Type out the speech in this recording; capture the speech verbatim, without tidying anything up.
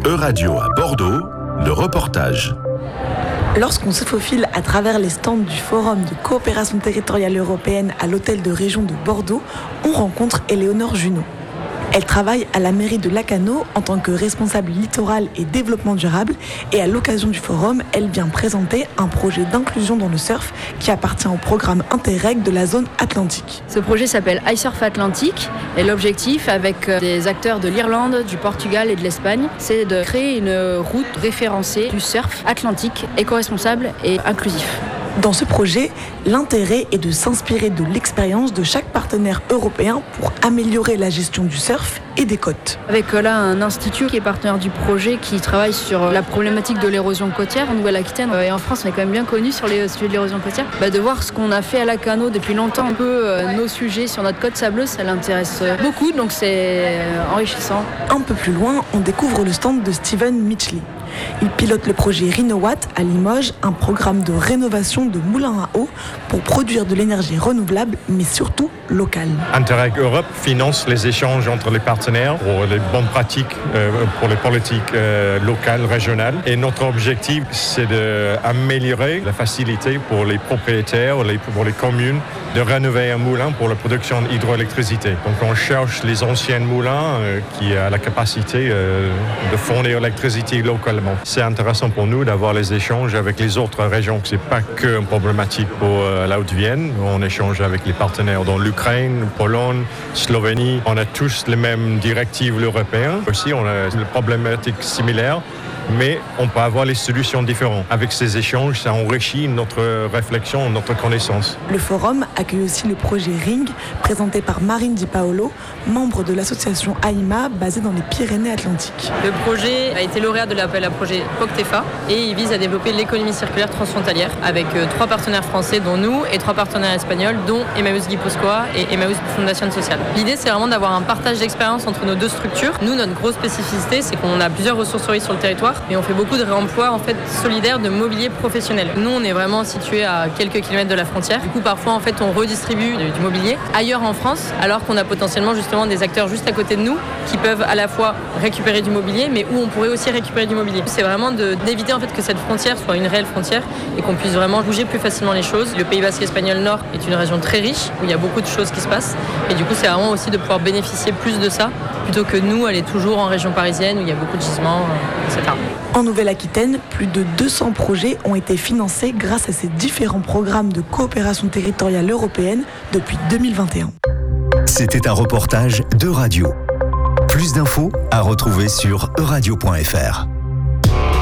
Euradio à Bordeaux, le reportage. Lorsqu'on se faufile à travers les stands du Forum de coopération territoriale européenne à l'hôtel de région de Bordeaux, on rencontre Éléonore Junot. Elle travaille à la mairie de Lacanau en tant que responsable littoral et développement durable et à l'occasion du forum, elle vient présenter un projet d'inclusion dans le surf qui appartient au programme Interreg de la zone Atlantique. Ce projet s'appelle iSurf Atlantique et l'objectif avec des acteurs de l'Irlande, du Portugal et de l'Espagne, c'est de créer une route référencée du surf atlantique éco-responsable et inclusif. Dans ce projet, l'intérêt est de s'inspirer de l'expérience de chaque partenaire européen pour améliorer la gestion du surf et des côtes. Avec là un institut qui est partenaire du projet qui travaille sur la problématique de l'érosion côtière en Nouvelle-Aquitaine et en France on est quand même bien connu sur les sujets de l'érosion côtière. Bah, de voir ce qu'on a fait à Lacanau depuis longtemps, un peu euh, nos sujets sur notre côte sableuse, ça l'intéresse beaucoup donc c'est enrichissant. Un peu plus loin, on découvre le stand de Steven Mitchley. Il pilote le projet Renowatt à Limoges, un programme de rénovation de moulins à eau pour produire de l'énergie renouvelable, mais surtout locale. Interreg Europe finance les échanges entre les partenaires pour les bonnes pratiques, euh, pour les politiques euh, locales, régionales. Et notre objectif, c'est d'améliorer la facilité pour les propriétaires, les, pour les communes, de rénover un moulin pour la production d'hydroélectricité. Donc on cherche les anciens moulins euh, qui ont la capacité euh, de fournir l'électricité localement. C'est intéressant pour nous d'avoir les échanges avec les autres régions. Ce n'est pas qu'une problématique pour euh, la Haute-Vienne. On échange avec les partenaires dans l'Ukraine, Pologne, Slovénie. On a tous les mêmes directives européennes. Aussi, on a des problématiques similaires. Mais on peut avoir les solutions différentes. Avec ces échanges, ça enrichit notre réflexion, notre connaissance. Le forum accueille aussi le projet Ring, présenté par Marine Di Paolo, membre de l'association AIMA, basée dans les Pyrénées-Atlantiques. Le projet a été lauréat de l'appel à projet POCTEFA et il vise à développer l'économie circulaire transfrontalière avec euh, trois partenaires français, dont nous, et trois partenaires espagnols, dont Emmaüs Guipúzcoa et Emmaüs Fundación Social. L'idée, c'est vraiment d'avoir un partage d'expérience entre nos deux structures. Nous, notre grosse spécificité, c'est qu'on a plusieurs ressourceries sur le territoire. Mais on fait beaucoup de réemploi en fait solidaire de mobilier professionnel. Nous, on est vraiment situé à quelques kilomètres de la frontière. Du coup, parfois, en fait, on redistribue du, du mobilier ailleurs en France, alors qu'on a potentiellement justement des acteurs juste à côté de nous qui peuvent à la fois récupérer du mobilier, mais où on pourrait aussi récupérer du mobilier. C'est vraiment de, d'éviter en fait que cette frontière soit une réelle frontière et qu'on puisse vraiment bouger plus facilement les choses. Le Pays Basque espagnol Nord est une région très riche où il y a beaucoup de choses qui se passent. Et du coup, c'est vraiment aussi de pouvoir bénéficier plus de ça plutôt que nous aller toujours en région parisienne où il y a beaucoup de gisements, et cetera. En Nouvelle-Aquitaine, plus de deux cents projets ont été financés grâce à ces différents programmes de coopération territoriale européenne depuis deux mille vingt et un. C'était un reportage d'Euradio. Plus d'infos à retrouver sur euradio point f r.